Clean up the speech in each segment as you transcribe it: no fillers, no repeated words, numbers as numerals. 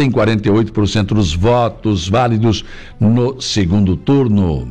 tem 48% dos votos válidos no segundo turno.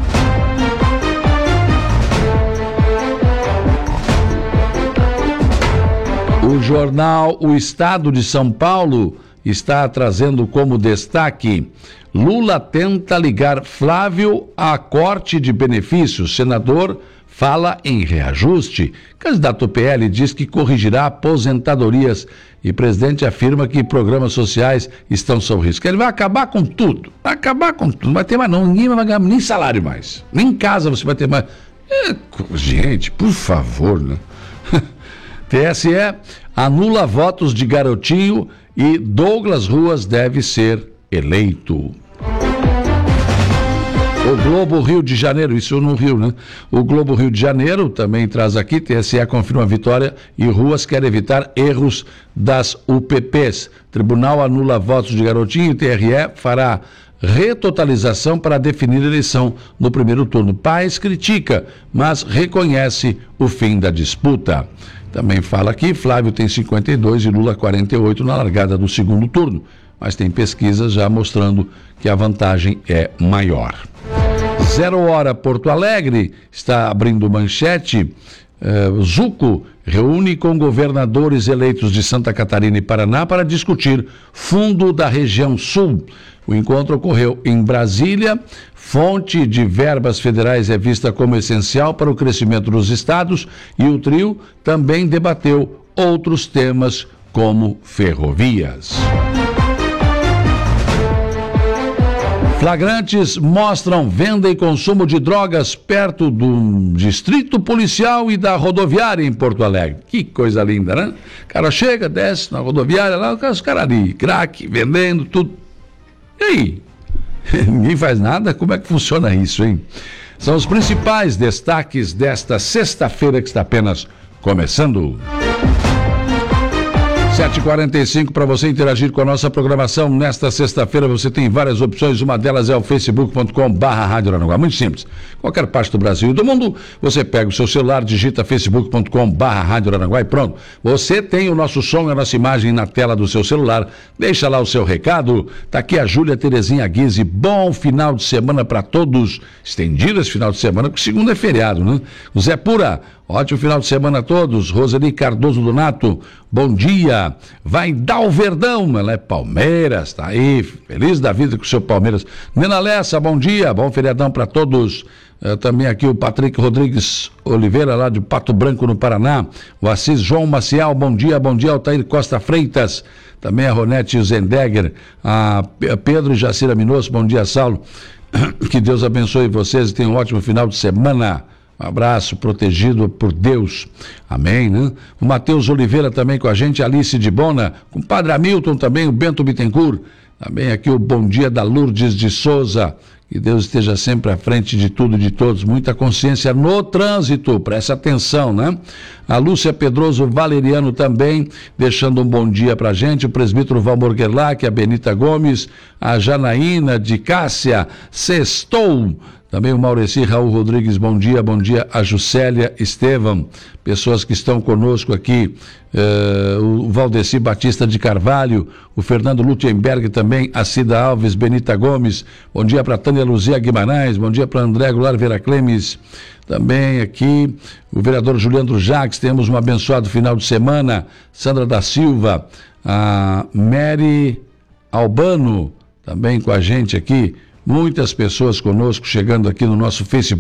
O jornal O Estado de São Paulo está trazendo como destaque: Lula tenta ligar Flávio a corte de benefícios. Senador fala em reajuste. Candidato PL diz que corrigirá aposentadorias e presidente afirma que programas sociais estão sob risco. Ele vai acabar com tudo. Não vai ter mais não. Ninguém vai ganhar nem salário mais. Nem em casa você vai ter mais. Gente, por favor, né? TSE anula votos de Garotinho e Douglas Ruas deve ser eleito. O Globo Rio de Janeiro, isso no Rio, né? O Globo Rio de Janeiro também traz aqui: TSE confirma a vitória e Ruas quer evitar erros das UPPs. Tribunal anula votos de Garotinho e TRE fará retotalização para definir a eleição no primeiro turno. Paes critica, mas reconhece o fim da disputa. Também fala aqui: Flávio tem 52 e Lula 48 na largada do segundo turno, mas tem pesquisas já mostrando que a vantagem é maior. 0 hora Porto Alegre está abrindo manchete. Zucco reúne com governadores eleitos de Santa Catarina e Paraná para discutir fundo da região sul. O encontro ocorreu em Brasília. Fonte de verbas federais é vista como essencial para o crescimento dos estados e o trio também debateu outros temas como ferrovias. Flagrantes mostram venda e consumo de drogas perto do distrito policial e da rodoviária em Porto Alegre. Que coisa linda, né? O cara chega, desce na rodoviária, lá os caras ali, crack, vendendo, tudo. E aí? Ninguém faz nada? Como é que funciona isso, hein? São os principais destaques desta sexta-feira que está apenas começando. 7h45 para você interagir com a nossa programação. Nesta sexta-feira você tem várias opções, uma delas é o facebook.com/Rádio Aranaguá. Muito simples. Qualquer parte do Brasil e do mundo, você pega o seu celular, digita facebook.com/Rádio Aranaguá e pronto. Você tem o nosso som e a nossa imagem na tela do seu celular. Deixa lá o seu recado. Tá aqui a Júlia Terezinha Guise. Bom final de semana para todos. Estendido esse final de semana, porque segunda é feriado, né? O Zé Pura. Ótimo final de semana a todos. Roseli Cardoso Donato, bom dia. Vai dar o Verdão, ela é Palmeiras, tá aí, feliz da vida com o seu Palmeiras. Nena Lessa, bom dia, bom feriadão para todos. Também aqui o Patrick Rodrigues Oliveira, lá de Pato Branco, no Paraná. O Assis João Maciel, bom dia, Altair Costa Freitas. Também a Ronete Zendegger, a Pedro e Jacira Minosso, bom dia, Saulo. Que Deus abençoe vocês e tenham um ótimo final de semana. Um abraço, protegido por Deus. Amém, né? O Matheus Oliveira também com a gente, Alice de Bona, com o Padre Hamilton também, o Bento Bittencourt. Também aqui o bom dia da Lourdes de Souza. Que Deus esteja sempre à frente de tudo e de todos. Muita consciência no trânsito, presta atenção, né? A Lúcia Pedroso Valeriano também, deixando um bom dia pra gente. O presbítero Valmor Gerlach, a Benita Gomes, a Janaína de Cássia, sextou. Também o Maureci Raul Rodrigues, bom dia a Juscelia Estevam, pessoas que estão conosco aqui, o Valdeci Batista de Carvalho, o Fernando Lutemberg também, a Cida Alves, Benita Gomes, bom dia para Tânia Luzia Guimarães, bom dia para André Goulart Vera Clemes, também aqui o vereador Juliandro Jacques, temos um abençoado final de semana, Sandra da Silva, a Mary Albano, também com a gente aqui. Muitas pessoas conosco chegando aqui no nosso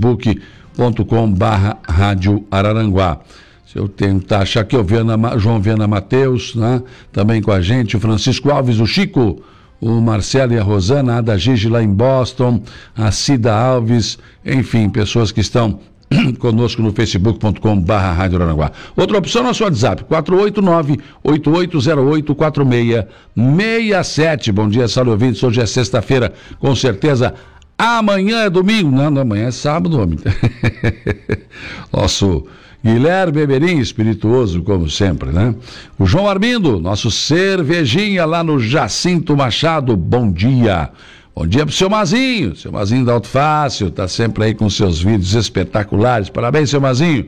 facebook.com/Rádio Araranguá. Se eu tentar achar aqui, o João Viana Mateus, né? Também com a gente, o Francisco Alves, o Chico, o Marcelo e a Rosana, a da Gigi lá em Boston, a Cida Alves, enfim, pessoas que estão conosco no facebook.com/Rádio Aranaguá. Outra opção, nosso WhatsApp, 489-8808-4667. Bom dia, salve ouvintes, hoje é sexta-feira, com certeza amanhã é domingo, não, amanhã é sábado, homem. Nosso Guilherme Beberim, espirituoso como sempre, né? O João Armindo, nosso cervejinha lá no Jacinto Machado, bom dia. Bom dia pro seu Mazinho da Auto Fácil, tá sempre aí com seus vídeos espetaculares. Parabéns, seu Mazinho.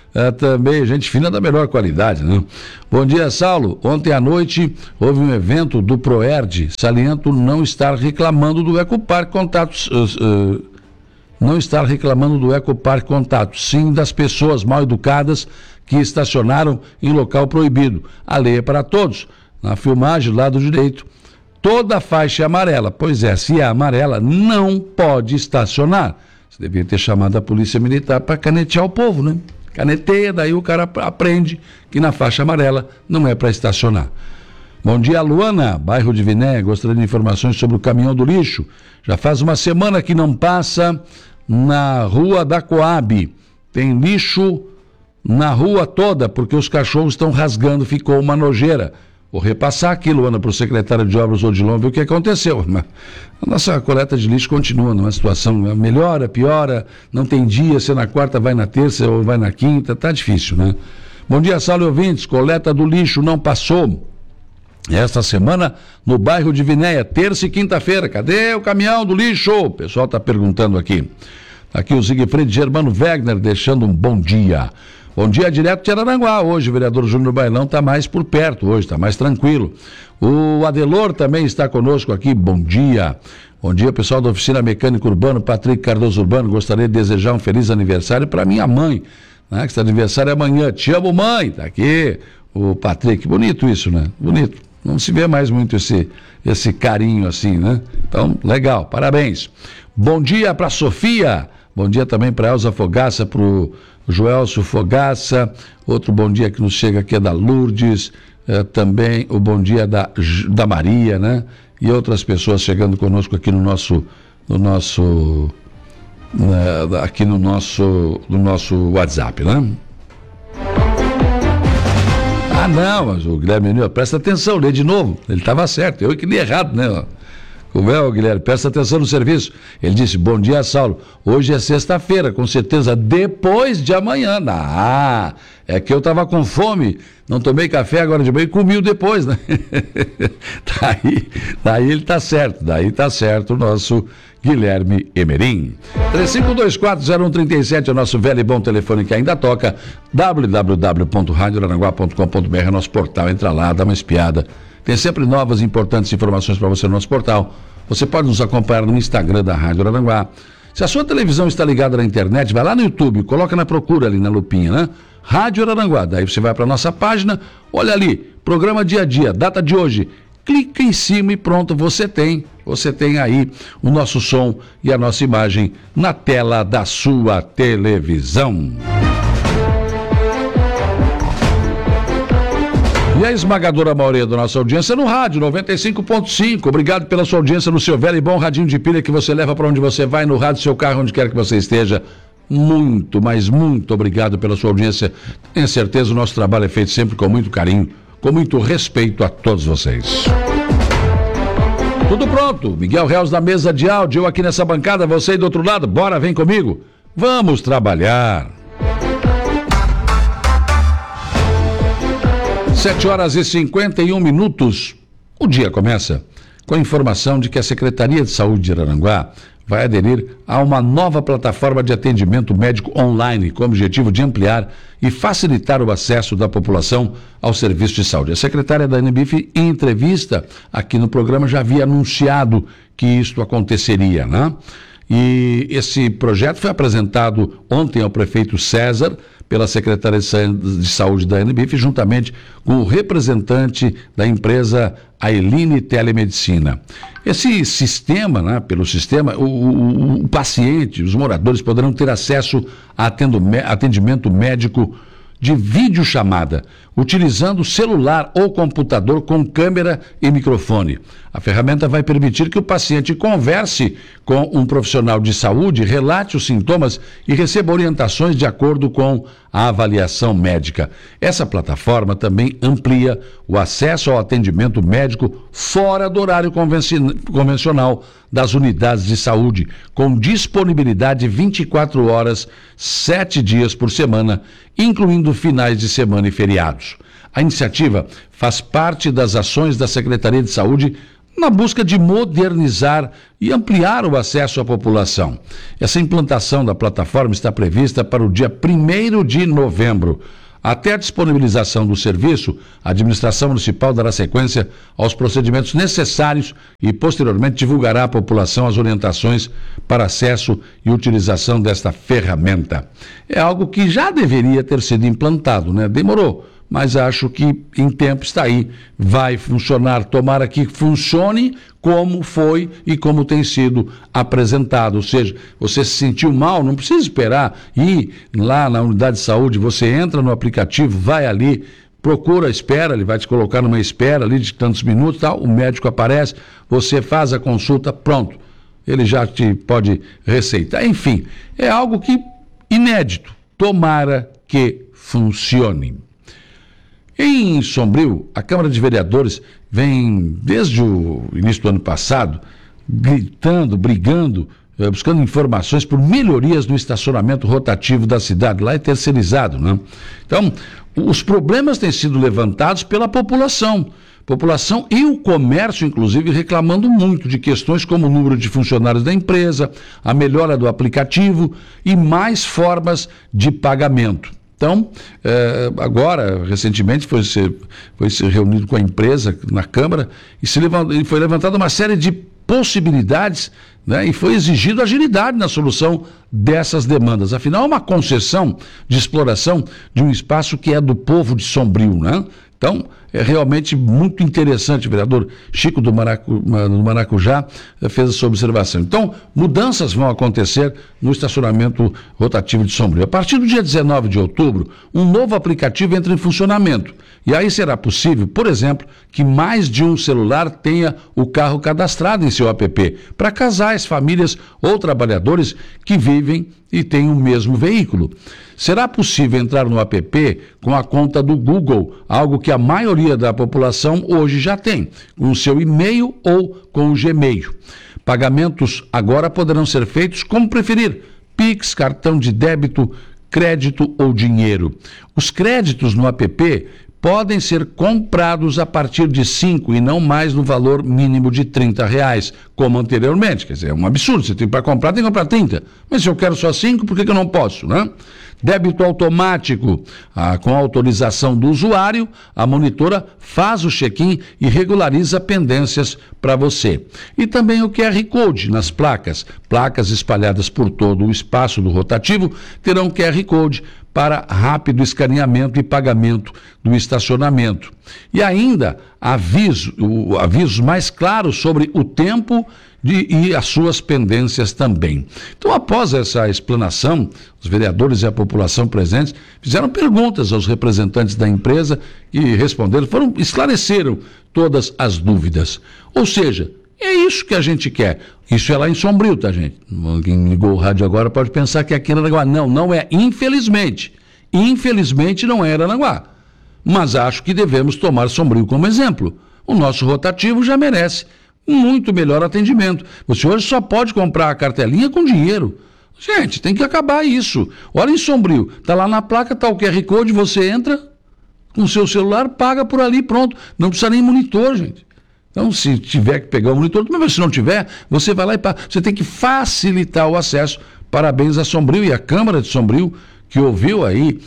Também gente fina da melhor qualidade, né? Bom dia, Saulo. Ontem à noite houve um evento do Proerd. Saliento não estar reclamando do Ecoparque Contatos. Não estar reclamando do Ecoparque Contato, sim das pessoas mal educadas que estacionaram em local proibido. A lei é para todos. Na filmagem, lado direito, toda a faixa é amarela. Pois é, se é amarela, não pode estacionar. Você devia ter chamado a polícia militar para canetear o povo, né? Caneteia, daí o cara aprende que na faixa amarela não é para estacionar. Bom dia, Luana, bairro de Viné, gostaria de informações sobre o caminhão do lixo. Já faz uma semana que não passa na rua da Coab. Tem lixo na rua toda, porque os cachorros estão rasgando, ficou uma nojeira. Vou repassar aqui, Luana, para o secretário de Obras, Odilon, ver o que aconteceu. A nossa coleta de lixo continua numa situação, melhora, piora, não tem dia, se é na quarta, vai na terça ou vai na quinta, tá difícil, né? Bom dia, Saulo e ouvintes, coleta do lixo não passou esta semana no bairro de Vinéia, terça e quinta-feira. Cadê o caminhão do lixo? O pessoal está perguntando aqui. Aqui o Siegfried Germano Wegner deixando um bom dia. Bom dia, direto de Araranguá. Hoje o vereador Júnior Bailão está mais por perto, hoje está mais tranquilo. O Adelor também está conosco aqui, bom dia. Bom dia, pessoal da Oficina Mecânica Urbano, Patrick Cardoso Urbano. Gostaria de desejar um feliz aniversário para minha mãe, né, que está de aniversário amanhã. Te amo, mãe. Está aqui o Patrick. Bonito isso, né? Bonito. Não se vê mais muito esse carinho assim, né? Então, legal, parabéns. Bom dia para Sofia. Bom dia também para Elza Fogaça, para o Joelso Fogaça. Outro bom dia que nos chega aqui é da Lourdes. Também o bom dia da Maria, né? E outras pessoas chegando conosco aqui no nosso WhatsApp, né? Ah, não, mas o Guilherme Menino, presta atenção, lê de novo. Ele estava certo, eu que li errado, né? Como é, Guilherme? Presta atenção no serviço. Ele disse, bom dia, Saulo. Hoje é sexta-feira, com certeza, depois de amanhã. Ah, é que eu estava com fome, não tomei café agora de manhã e comi depois, né? Daí ele está certo, o nosso Guilherme Emerim. 35240137 é o nosso velho e bom telefone que ainda toca. www.radioaranguá.com.br é nosso portal. Entra lá, dá uma espiada. Tem sempre novas e importantes informações para você no nosso portal. Você pode nos acompanhar no Instagram da Rádio Aranguá. Se a sua televisão está ligada na internet, vai lá no YouTube, coloca na procura ali na lupinha, né? Rádio Aranguá. Daí você vai para a nossa página, olha ali, programa dia a dia, data de hoje. Clica em cima e pronto, você tem aí o nosso som e a nossa imagem na tela da sua televisão. E a esmagadora maioria da nossa audiência no rádio, 95.5. Obrigado pela sua audiência no seu velho e bom radinho de pilha que você leva para onde você vai, no rádio, seu carro, onde quer que você esteja. Muito, mas muito obrigado pela sua audiência. Tenho certeza o nosso trabalho é feito sempre com muito carinho, com muito respeito a todos vocês. Tudo pronto, Miguel Reus da mesa de áudio, eu aqui nessa bancada, você aí do outro lado, bora, vem comigo, vamos trabalhar. 7h51, o dia começa com a informação de que a Secretaria de Saúde de Araranguá vai aderir a uma nova plataforma de atendimento médico online com o objetivo de ampliar e facilitar o acesso da população ao serviço de saúde. A secretária da NBIF, em entrevista aqui no programa, já havia anunciado que isto aconteceria, né? E esse projeto foi apresentado ontem ao prefeito César, pela Secretaria de Saúde da NBIF, juntamente com o representante da empresa Ailine Telemedicina. Esse sistema, né, pelo sistema, o paciente, os moradores poderão ter acesso a atendimento médico de videochamada, utilizando celular ou computador com câmera e microfone. A ferramenta vai permitir que o paciente converse com um profissional de saúde, relate os sintomas e receba orientações de acordo com a avaliação médica. Essa plataforma também amplia o acesso ao atendimento médico fora do horário convencional das unidades de saúde, com disponibilidade 24 horas, 7 dias por semana, incluindo finais de semana e feriados. A iniciativa faz parte das ações da Secretaria de Saúde na busca de modernizar e ampliar o acesso à população. Essa implantação da plataforma está prevista para o dia 1º de novembro. Até a disponibilização do serviço, a administração municipal dará sequência aos procedimentos necessários e, posteriormente, divulgará à população as orientações para acesso e utilização desta ferramenta. É algo que já deveria ter sido implantado, né? Demorou, mas acho que em tempo está aí, vai funcionar. Tomara que funcione como foi e como tem sido apresentado. Ou seja, você se sentiu mal, não precisa esperar ir lá na unidade de saúde, você entra no aplicativo, vai ali, procura a espera, ele vai te colocar numa espera ali de tantos minutos, tal, o médico aparece, você faz a consulta, pronto, ele já te pode receitar. Enfim, é algo que inédito, tomara que funcione. Em Sombrio, a Câmara de Vereadores vem, desde o início do ano passado, gritando, brigando, buscando informações por melhorias no estacionamento rotativo da cidade. Lá é terceirizado, né? Então, os problemas têm sido levantados pela população e o comércio, inclusive, reclamando muito de questões como o número de funcionários da empresa, a melhora do aplicativo e mais formas de pagamento. Então, agora, recentemente, foi se reunido com a empresa na Câmara e foi levantada uma série de possibilidades, né, e foi exigido agilidade na solução dessas demandas. Afinal, é uma concessão de exploração de um espaço que é do povo de Sombrio, né? Então, é realmente muito interessante. O vereador Chico do Maracujá fez essa observação. Então, mudanças vão acontecer no estacionamento rotativo de Sombrio. A partir do dia 19 de outubro, um novo aplicativo entra em funcionamento. E aí será possível, por exemplo, que mais de um celular tenha o carro cadastrado em seu app, para casais, famílias ou trabalhadores que vivem e têm o mesmo veículo. Será possível entrar no app com a conta do Google, algo que a maioria da população hoje já tem, com o seu e-mail ou com o Gmail. Pagamentos agora poderão ser feitos como preferir: Pix, cartão de débito, crédito ou dinheiro. Os créditos no app podem ser comprados a partir de 5 e não mais no valor mínimo de R$30, como anteriormente. Quer dizer, é um absurdo, você tem para comprar, tem que comprar 30. Mas se eu quero só 5, por que eu não posso, né? Débito automático, com a autorização do usuário, a monitora faz o check-in e regulariza pendências para você. E também o QR Code nas placas. Placas espalhadas por todo o espaço do rotativo terão QR Code para rápido escaneamento e pagamento do estacionamento. E ainda avisos mais claros sobre o tempo e as suas pendências também. Então, após essa explanação, os vereadores e a população presentes fizeram perguntas aos representantes da empresa e responderam, esclareceram todas as dúvidas. Ou seja, é isso que a gente quer. Isso é lá em Sombrio, tá, gente? Quem ligou o rádio agora pode pensar que aqui é Aranaguá. Não, não é. Infelizmente. Infelizmente não é Aranaguá. Mas acho que devemos tomar Sombrio como exemplo. O nosso rotativo já merece muito melhor atendimento. Você hoje só pode comprar a cartelinha com dinheiro. Gente, tem que acabar isso. Olha em Sombrio, tá lá na placa, tá o QR Code, você entra com o seu celular, paga por ali, pronto. Não precisa nem monitor, gente. Então, se tiver que pegar o monitor, mas se não tiver, você vai lá e paga. Você tem que facilitar o acesso. Parabéns a Sombrio e a Câmara de Sombrio, que ouviu aí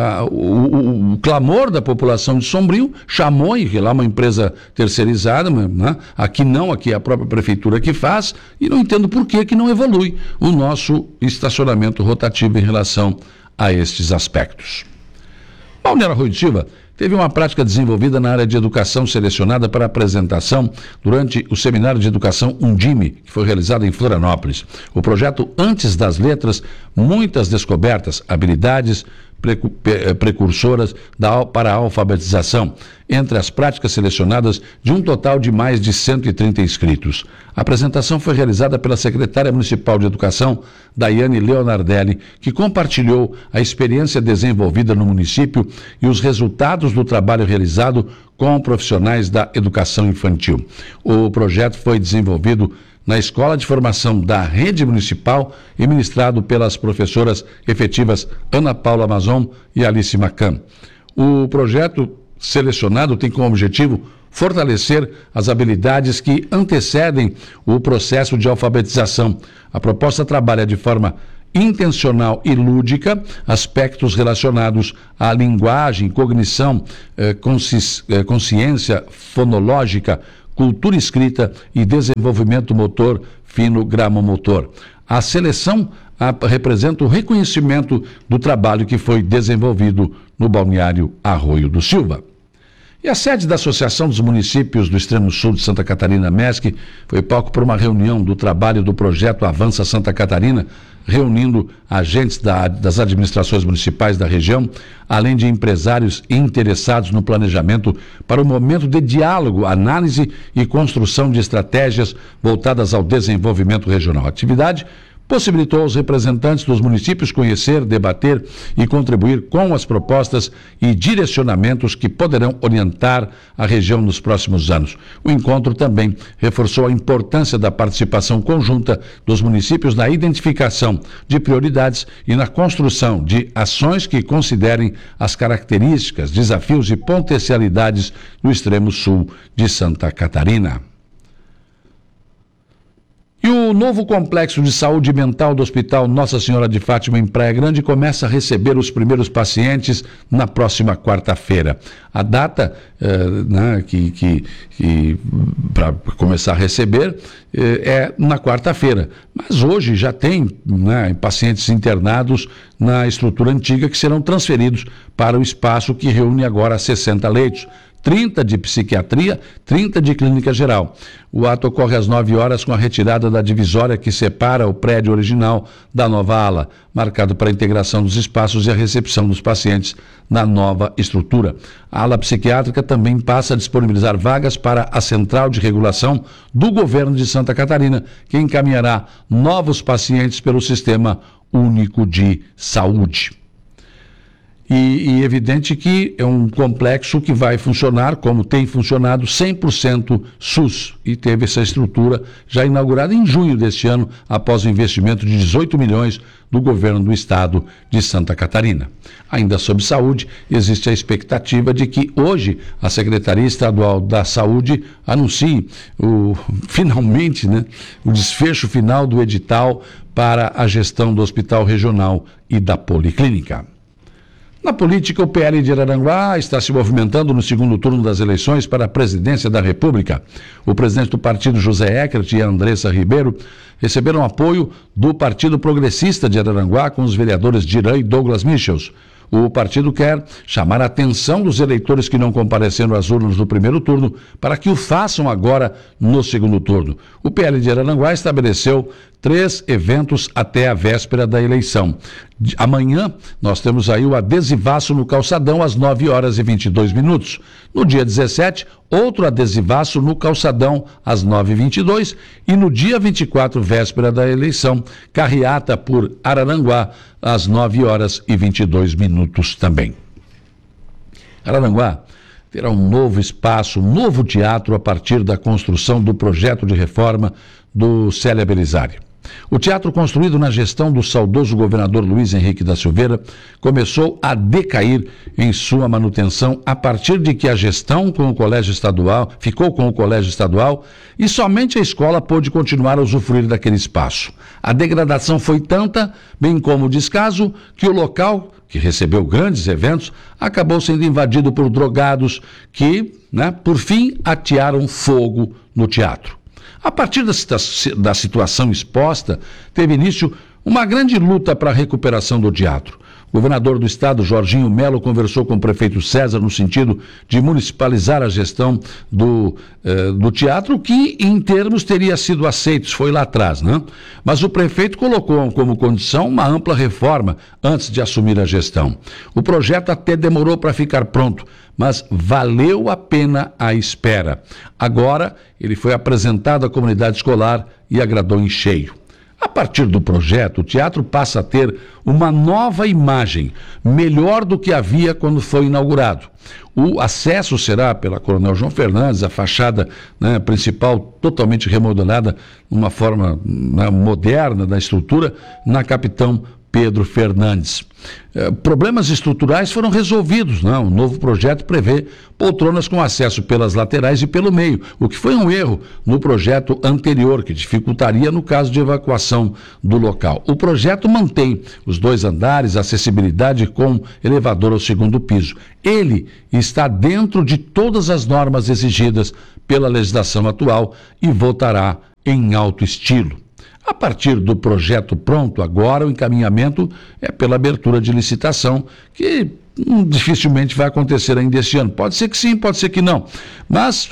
o clamor da população de Sombrio, chamou, e lá uma empresa terceirizada, né? Aqui é a própria prefeitura que faz, e não entendo por que não evolui o nosso estacionamento rotativo em relação a estes aspectos. Balneário Arroio do Silva teve uma prática desenvolvida na área de educação selecionada para apresentação durante o Seminário de Educação Undime, que foi realizado em Florianópolis. O projeto Antes das Letras, muitas descobertas, habilidades precursoras para a alfabetização, entre as práticas selecionadas de um total de mais de 130 inscritos. A apresentação foi realizada pela secretária municipal de Educação, Daiane Leonardelli, que compartilhou a experiência desenvolvida no município e os resultados do trabalho realizado com profissionais da educação infantil. O projeto foi desenvolvido na Escola de Formação da Rede Municipal e ministrado pelas professoras efetivas Ana Paula Mazon e Alice Macan. O projeto selecionado tem como objetivo fortalecer as habilidades que antecedem o processo de alfabetização. A proposta trabalha de forma intencional e lúdica aspectos relacionados à linguagem, cognição, consciência fonológica, cultura escrita e desenvolvimento motor fino gramomotor. A seleção representa o reconhecimento do trabalho que foi desenvolvido no balneário Arroio do Silva. E a sede da Associação dos Municípios do Extremo Sul de Santa Catarina, MESC, foi palco para uma reunião do trabalho do projeto Avança Santa Catarina, reunindo agentes das administrações municipais da região, além de empresários interessados no planejamento para o momento de diálogo, análise e construção de estratégias voltadas ao desenvolvimento regional. A atividade possibilitou aos representantes dos municípios conhecer, debater e contribuir com as propostas e direcionamentos que poderão orientar a região nos próximos anos. O encontro também reforçou a importância da participação conjunta dos municípios na identificação de prioridades e na construção de ações que considerem as características, desafios e potencialidades do extremo sul de Santa Catarina. E o novo complexo de saúde mental do Hospital Nossa Senhora de Fátima, em Praia Grande, começa a receber os primeiros pacientes na próxima quarta-feira. A data para começar a receber é na quarta-feira. Mas hoje já tem pacientes internados na estrutura antiga que serão transferidos para o espaço que reúne agora 60 leitos. 30 de psiquiatria, 30 de clínica geral. O ato ocorre às 9 horas com a retirada da divisória que separa o prédio original da nova ala, marcado para a integração dos espaços e a recepção dos pacientes na nova estrutura. A ala psiquiátrica também passa a disponibilizar vagas para a Central de Regulação do Governo de Santa Catarina, que encaminhará novos pacientes pelo Sistema Único de Saúde. E evidente que é um complexo que vai funcionar, como tem funcionado, 100% SUS. E teve essa estrutura já inaugurada em junho deste ano, após o investimento de 18 milhões do governo do estado de Santa Catarina. Ainda sobre saúde, existe a expectativa de que hoje a Secretaria Estadual da Saúde anuncie finalmente o desfecho final do edital para a gestão do Hospital Regional e da Policlínica. Na política, o PL de Araranguá está se movimentando no segundo turno das eleições para a presidência da República. O presidente do partido, José Eckert, e a Andressa Ribeiro receberam apoio do Partido Progressista de Araranguá com os vereadores Dirã e Douglas Michels. O partido quer chamar a atenção dos eleitores que não compareceram às urnas no primeiro turno para que o façam agora no segundo turno. O PL de Araranguá estabeleceu 3 eventos até a véspera da eleição. Amanhã nós temos aí o adesivaço no Calçadão às 9 horas e 22 minutos. No dia 17, outro adesivaço no Calçadão às 9h22 e no dia 24, véspera da eleição, carreata por Araranguá às 9 horas e 22 minutos também. Araranguá terá um novo espaço, um novo teatro a partir da construção do projeto de reforma do Célia Belisário. O teatro, construído na gestão do saudoso governador Luiz Henrique da Silveira, começou a decair em sua manutenção a partir de que a gestão ficou com o colégio estadual e somente a escola pôde continuar a usufruir daquele espaço. A degradação foi tanta, bem como o descaso, que o local, que recebeu grandes eventos, acabou sendo invadido por drogados que, por fim, atearam fogo no teatro. A partir da situação exposta, teve início uma grande luta para a recuperação do teatro. O governador do estado, Jorginho Melo, conversou com o prefeito César no sentido de municipalizar a gestão do teatro, que em termos teria sido aceito, foi lá atrás, Mas o prefeito colocou como condição uma ampla reforma antes de assumir a gestão. O projeto até demorou para ficar pronto, mas valeu a pena a espera. Agora, ele foi apresentado à comunidade escolar e agradou em cheio. A partir do projeto, o teatro passa a ter uma nova imagem, melhor do que havia quando foi inaugurado. O acesso será pela Coronel João Fernandes, a fachada principal totalmente remodelada, uma forma moderna da estrutura, na Capitão Pedro Fernandes. Problemas estruturais foram resolvidos, não? O novo projeto prevê poltronas com acesso pelas laterais e pelo meio, o que foi um erro no projeto anterior, que dificultaria no caso de evacuação do local. O projeto mantém os 2 andares, acessibilidade com elevador ao 2º piso. Ele está dentro de todas as normas exigidas pela legislação atual e votará em alto estilo. A partir do projeto pronto, agora o encaminhamento é pela abertura de licitação, que dificilmente vai acontecer ainda este ano. Pode ser que sim, pode ser que não, mas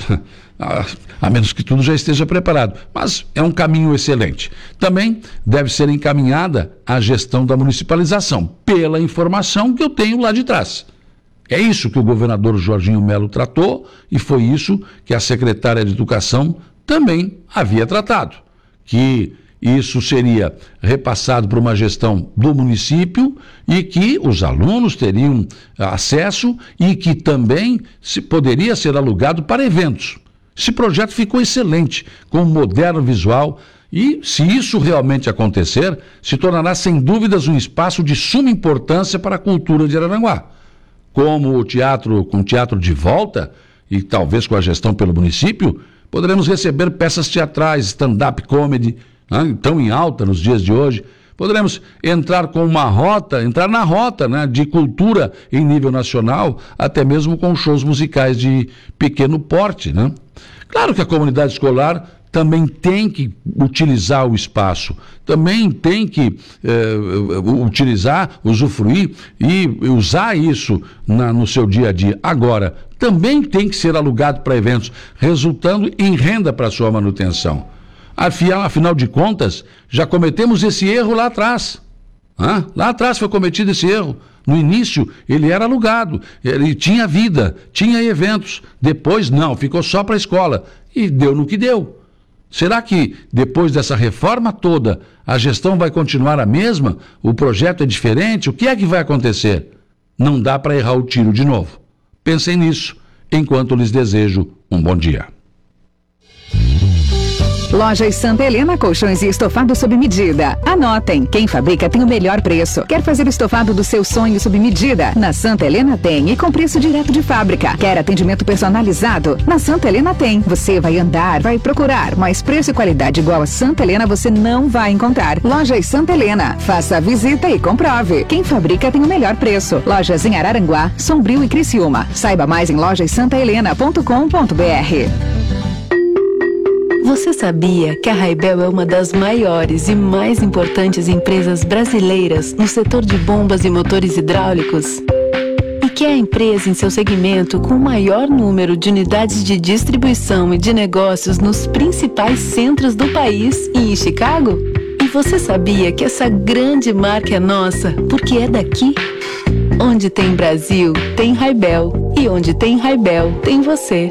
a menos que tudo já esteja preparado. Mas é um caminho excelente. Também deve ser encaminhada a gestão da municipalização, pela informação que eu tenho lá de trás. É isso que o governador Jorginho Melo tratou e foi isso que a secretária de Educação também havia tratado, que isso seria repassado para uma gestão do município e que os alunos teriam acesso e que também poderia ser alugado para eventos. Esse projeto ficou excelente, com um moderno visual e, se isso realmente acontecer, se tornará sem dúvidas um espaço de suma importância para a cultura de Araranguá. Como o teatro, com teatro de volta e talvez com a gestão pelo município, poderemos receber peças teatrais, stand-up comedy, tão em alta nos dias de hoje. Poderemos entrar na rota, né, de cultura em nível nacional, até mesmo com shows musicais de pequeno porte, né? Claro que a comunidade escolar também tem que utilizar o espaço, também tem que utilizar, usufruir e usar isso no seu dia a dia. Agora, também tem que ser alugado para eventos, resultando em renda para sua manutenção. Afinal de contas, já cometemos esse erro lá atrás. Lá atrás foi cometido esse erro. No início, ele era alugado, ele tinha vida, tinha eventos. Depois, não, ficou só para a escola. E deu no que deu. Será que, depois dessa reforma toda, a gestão vai continuar a mesma? O projeto é diferente? O que é que vai acontecer? Não dá para errar o tiro de novo. Pensem nisso, enquanto lhes desejo um bom dia. Lojas Santa Helena, colchões e estofado sob medida. Anotem, quem fabrica tem o melhor preço. Quer fazer o estofado do seu sonho sob medida? Na Santa Helena tem e com preço direto de fábrica. Quer atendimento personalizado? Na Santa Helena tem. Você vai andar, vai procurar, mas preço e qualidade igual a Santa Helena você não vai encontrar. Lojas Santa Helena, faça a visita e comprove. Quem fabrica tem o melhor preço. Lojas em Araranguá, Sombrio e Criciúma. Saiba mais em lojassantahelena.com.br. Você sabia que a Raibel é uma das maiores e mais importantes empresas brasileiras no setor de bombas e motores hidráulicos? E que é a empresa em seu segmento com o maior número de unidades de distribuição e de negócios nos principais centros do país e em Chicago? E você sabia que essa grande marca é nossa porque é daqui? Onde tem Brasil, tem Raibel. E onde tem Raibel, tem você.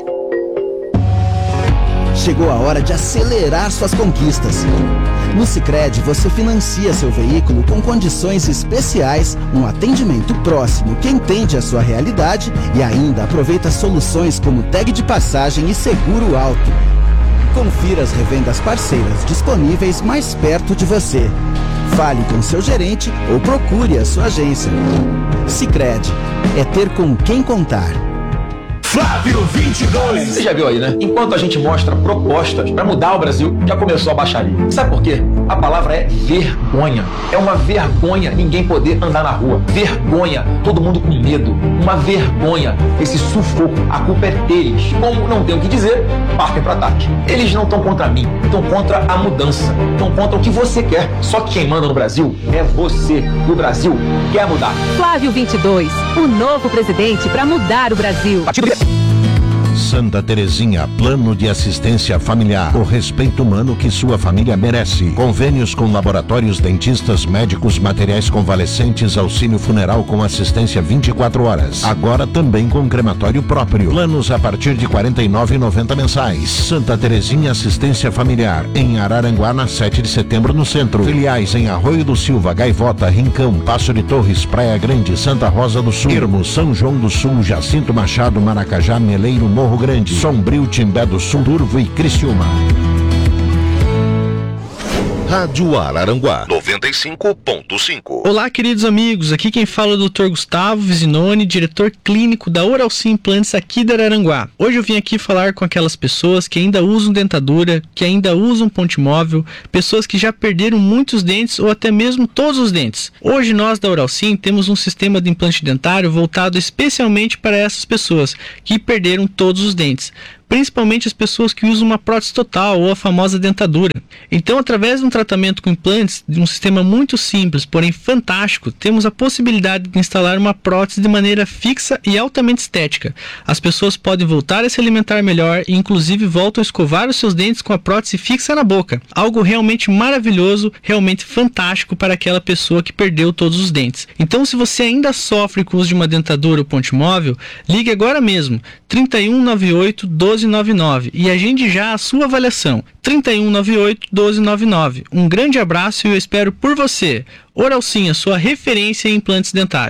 Chegou a hora de acelerar suas conquistas. No Sicredi você financia seu veículo com condições especiais, um atendimento próximo que entende a sua realidade e ainda aproveita soluções como tag de passagem e seguro alto. Confira as revendas parceiras disponíveis mais perto de você. Fale com seu gerente ou procure a sua agência. Sicredi, é ter com quem contar. Flávio 22. Você já viu aí, né? Enquanto a gente mostra propostas para mudar o Brasil, já começou a baixaria. Sabe por quê? A palavra é vergonha. É uma vergonha ninguém poder andar na rua. Vergonha, todo mundo com medo. Uma vergonha, esse sufoco. A culpa é deles. Como não tem o que dizer, partem para ataque. Eles não estão contra mim, estão contra a mudança. Estão contra o que você quer. Só que quem manda no Brasil é você. E o Brasil quer mudar. Flávio 22, o novo presidente para mudar o Brasil. Santa Terezinha, plano de assistência familiar. O respeito humano que sua família merece. Convênios com laboratórios, dentistas, médicos, materiais convalescentes, auxílio funeral com assistência 24 horas. Agora também com crematório próprio. Planos a partir de R$ 49,90 mensais. Santa Terezinha Assistência Familiar. Em Araranguá, na 7 de setembro, no centro. Filiais em Arroio do Silva, Gaivota, Rincão, Passo de Torres, Praia Grande, Santa Rosa do Sul, Irmo, São João do Sul, Jacinto Machado, Maracajá, Meleiro, Morro Grande, Sombrio, Timbé do Sul, Turvo e Criciúma. Rádio Araranguá 95.5. Olá, queridos amigos, aqui quem fala é o Dr. Gustavo Visinoni, diretor clínico da Oral Sim Implantes aqui da Araranguá. Hoje eu vim aqui falar com aquelas pessoas que ainda usam dentadura, que ainda usam ponte móvel, pessoas que já perderam muitos dentes ou até mesmo todos os dentes. Hoje nós da Oral Sim temos um sistema de implante dentário voltado especialmente para essas pessoas que perderam todos os dentes, principalmente as pessoas que usam uma prótese total ou a famosa dentadura. Então, através de um tratamento com implantes, de um sistema muito simples, porém fantástico, temos a possibilidade de instalar uma prótese de maneira fixa e altamente estética. As pessoas podem voltar a se alimentar melhor e inclusive voltam a escovar os seus dentes com a prótese fixa na boca. Algo realmente maravilhoso, realmente fantástico para aquela pessoa que perdeu todos os dentes. Então, se você ainda sofre com o uso de uma dentadura ou ponte móvel, ligue agora mesmo, 3198 1299 e agende já a sua avaliação. 3198 1299. Um grande abraço e eu espero por você. Oral Sim, a sua referência em implantes dentários.